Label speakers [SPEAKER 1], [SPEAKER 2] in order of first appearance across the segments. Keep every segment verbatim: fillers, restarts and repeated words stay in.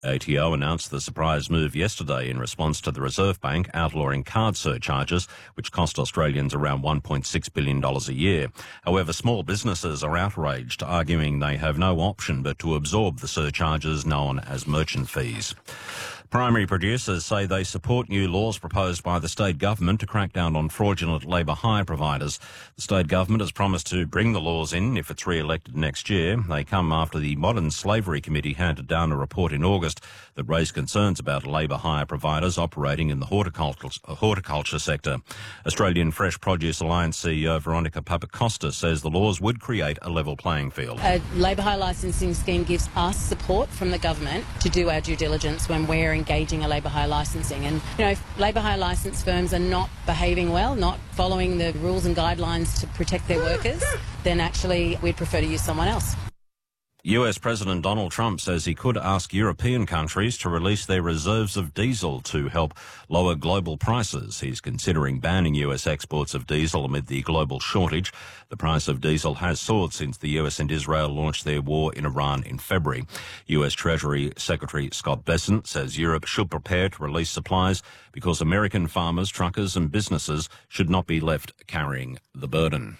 [SPEAKER 1] A T O announced the surprise move yesterday in response to the Reserve Bank outlawing card surcharges, which cost Australians around one point six billion dollars a year. However, small businesses are outraged, arguing they have no option but to absorb the surcharges known as merchant fees. Primary producers say they support new laws proposed by the state government to crack down on fraudulent labour hire providers. The state government has promised to bring the laws in if it's re-elected next year. They come after the Modern Slavery Committee handed down a report in August that raised concerns about labour hire providers operating in the horticulture, horticulture sector. Australian Fresh Produce Alliance C E O Veronica Papacosta says the laws would create a level playing field.
[SPEAKER 2] A labour hire licensing scheme gives us support from the government to do our due diligence when we're engaging a labour hire licensing. And, you know, if labour hire licence firms are not behaving well, not following the rules and guidelines to protect their workers, then actually we'd prefer to use someone else.
[SPEAKER 1] U S President Donald Trump says he could ask European countries to release their reserves of diesel to help lower global prices. He's considering banning U S exports of diesel amid the global shortage. The price of diesel has soared since the U S and Israel launched their war in Iran in February. U S Treasury Secretary Scott Bessent says Europe should prepare to release supplies because American farmers, truckers and businesses should not be left carrying the burden.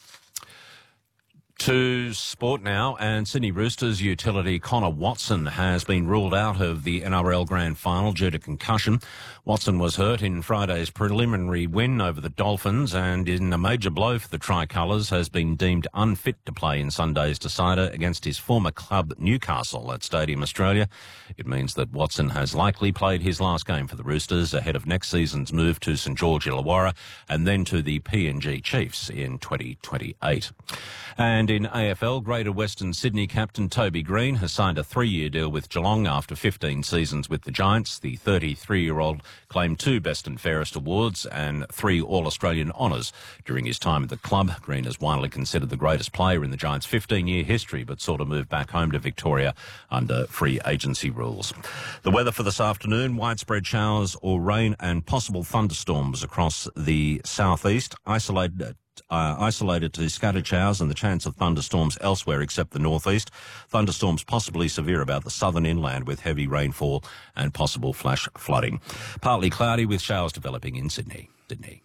[SPEAKER 1] To sport now, and Sydney Roosters utility Connor Watson has been ruled out of the N R L Grand Final due to concussion. Watson was hurt in Friday's preliminary win over the Dolphins and in a major blow for the Tricolours has been deemed unfit to play in Sunday's decider against his former club Newcastle at Stadium Australia. It means that Watson has likely played his last game for the Roosters ahead of next season's move to St George Illawarra and then to the P N G Chiefs in twenty twenty-eight. And in A F L, Greater Western Sydney captain Toby Green has signed a three-year deal with Geelong after fifteen seasons with the Giants. The thirty-three-year-old claimed two Best and Fairest awards and three All-Australian honours during his time at the club. Green is widely considered the greatest player in the Giants' fifteen-year history, but sought a move back home to Victoria under free agency rules. The weather for this afternoon, widespread showers or rain and possible thunderstorms across the southeast, isolated Uh, isolated to scattered showers and the chance of thunderstorms elsewhere except the northeast. Thunderstorms possibly severe about the southern inland with heavy rainfall and possible flash flooding. Partly cloudy with showers developing in Sydney. Sydney.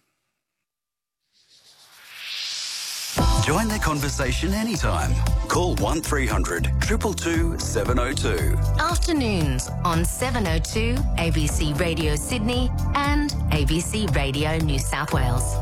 [SPEAKER 3] Join the conversation anytime. Call one three hundred two two two seven oh two.
[SPEAKER 4] Afternoons on seven oh two A B C Radio Sydney and A B C Radio New South Wales.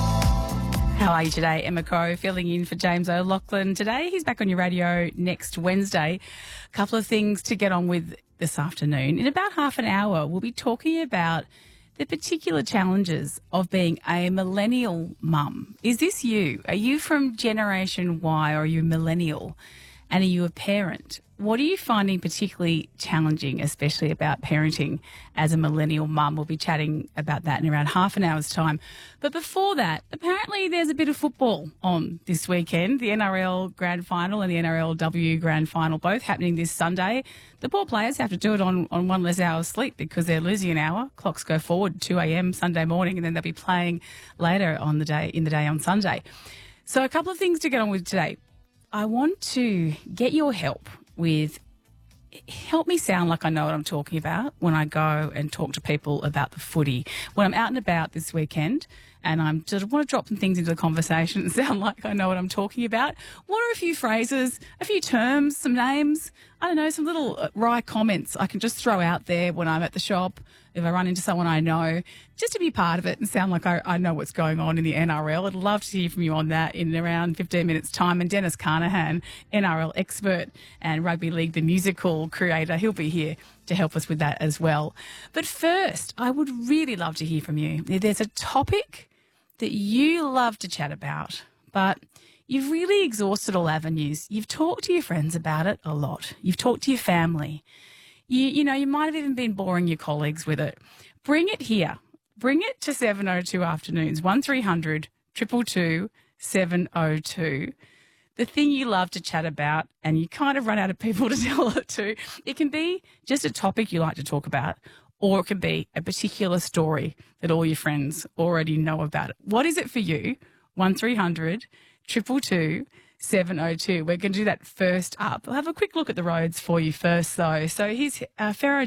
[SPEAKER 5] How are you today? Emma Crow filling in for James O'Loughlin today. He's back on your radio next Wednesday. A couple of things to get on with this afternoon. In about half an hour, we'll be talking about the particular challenges of being a millennial mum. Is this you? Are you from Generation Y or are you a millennial? And are you a parent? What are you finding particularly challenging, especially about parenting as a millennial mum? We'll be chatting about that in around half an hour's time. But before that, apparently there's a bit of football on this weekend. The N R L Grand Final and the N R L W Grand Final, both happening this Sunday. The poor players have to do it on, on one less hour's sleep because they're losing an hour. Clocks go forward two a.m. Sunday morning, and then they'll be playing later on the day in the day on Sunday. So a couple of things to get on with today. I want to get your help with help me sound like I know what I'm talking about when I go and talk to people about the footy. When I'm out and about this weekend and I'm just want to drop some things into the conversation and sound like I know what I'm talking about, what are a few phrases, a few terms, some names, I don't know, some little wry comments I can just throw out there when I'm at the shop, if I run into someone I know, just to be part of it and sound like I, I know what's going on in the N R L. I'd love to hear from you on that in around fifteen minutes' time. And Dennis Carnahan, N R L expert and Rugby League the Musical creator, he'll be here to help us with that as well. But first, I would really love to hear from you. There's a topic that you love to chat about, but you've really exhausted all avenues. You've talked to your friends about it a lot. You've talked to your family. You, you know, you might have even been boring your colleagues with it. Bring it here. Bring it to seven oh two Afternoons, one three hundred two two two seven oh two. The thing you love to chat about and you kind of run out of people to tell it to. It can be just a topic you like to talk about, or it can be a particular story that all your friends already know about. What is it for you? one three hundred two two two seven oh two. We're going to do that first up. We'll have a quick look at the roads for you first, though. So here's uh, Pharaoh